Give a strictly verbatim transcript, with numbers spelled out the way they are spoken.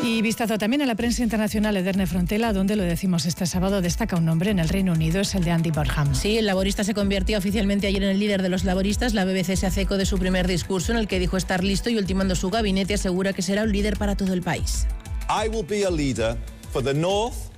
Y vistazo también a la prensa internacional. Edurne Frontela, donde lo decimos este sábado, destaca un nombre en el Reino Unido, es el de Andy Burnham. Sí, el laborista se convirtió oficialmente ayer en el líder de los laboristas. La B B C se hace eco de su primer discurso, en el que dijo estar listo y, ultimando su gabinete, asegura que será un líder para todo el país. I will be a leader for the North,